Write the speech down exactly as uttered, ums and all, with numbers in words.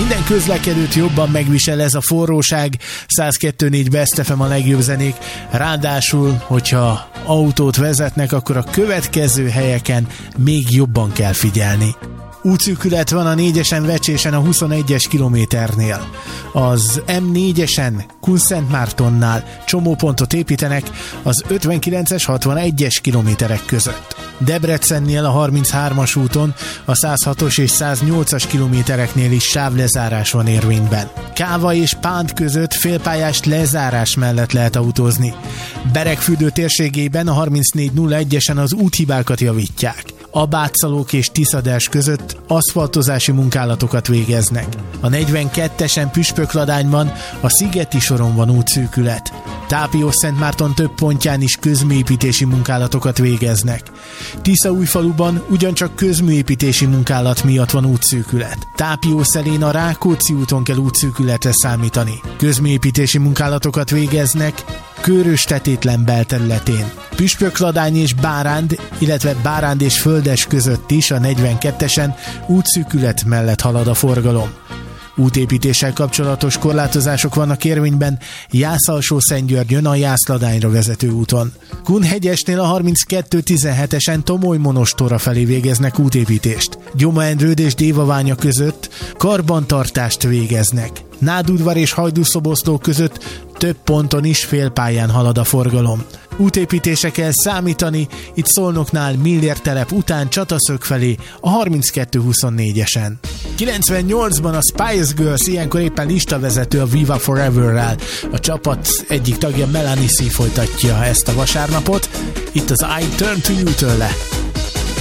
Minden közlekedőt jobban megvisel ez a forróság. száz kettő négy Best ef em a legjobb zenék. Ráadásul, hogyha autót vezetnek, akkor a következő helyeken még jobban kell figyelni. Útszűkület van a négyesen Vecsésen a huszonegyes kilométernél. Az em négyesen Kunszentmártonnál csomópontot építenek az ötvenkilences hatvanegyes kilométerek között. Debrecennél a harminchármas úton a száz hatos és száz nyolcas kilométereknél is sávlezárás van érvényben. Káva és Pánt között félpályás lezárás mellett lehet autózni. Beregfürdő térségében a harmincnégy nulla egyesen az úthibákat javítják. Abátszalók és Tiszaders között aszfaltozási munkálatokat végeznek. A negyvenkettesen Püspökladányban a Szigeti soron van útszűkület. Tápiószentmárton több pontján is közműépítési munkálatokat végeznek. Tiszaújfaluban ugyancsak közműépítési munkálat miatt van útszűkület. Tápiószelén a Rákóczi úton kell útszűkületre számítani. Közműépítési munkálatokat végeznek Körös-Tetétlen belterületén. Püspökladány és Báránd, illetve Báránd és Földes között is a negyvenkettesen útszűkület mellett halad a forgalom. Útépítéssel kapcsolatos korlátozások vannak érvényben Jász-Alsó-Szentgyörgyön a Jászladányra vezető úton. Kunhegyesnél a harminckettő tizenhetesen Tomoly-Monostorra felé végeznek útépítést. Gyoma-Endrőd és Dévaványa között karbantartást végeznek. Nádudvar és Hajdúszoboszló között több ponton is félpályán halad a forgalom. Útépítése kell számítani, itt Szolnoknál Millért telep után Csataszög felé a harminckettő huszonnégyesen. kilencvennyolcban a Spice Girls ilyenkor éppen listavezető a Viva Forever-rel. A csapat egyik tagja Melanie C folytatja ezt a vasárnapot. Itt az I Turn to You tőle.